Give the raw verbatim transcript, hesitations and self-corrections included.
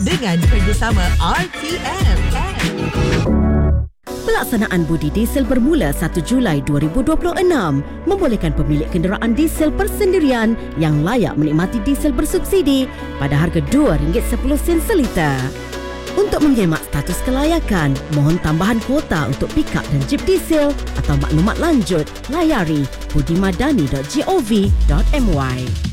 dengan kerjasama R T M. Pelaksanaan budi diesel bermula satu Julai dua ribu dua puluh enam membolehkan pemilik kenderaan diesel persendirian yang layak menikmati diesel bersubsidi pada harga dua ringgit sepuluh sen seliter. Untuk mengemak status kelayakan, mohon tambahan kuota untuk pikap dan jeep diesel atau maklumat lanjut, layari budimadani dot gov dot my.